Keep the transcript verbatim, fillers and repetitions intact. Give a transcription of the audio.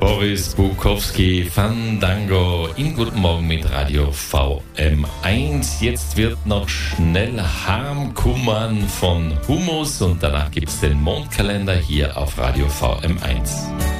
Boris Bukowski, Fandango in Guten Morgen mit Radio V M eins. Jetzt wird noch schnell heimkommen von Hummus und danach gibt es den Mondkalender hier auf Radio V M eins.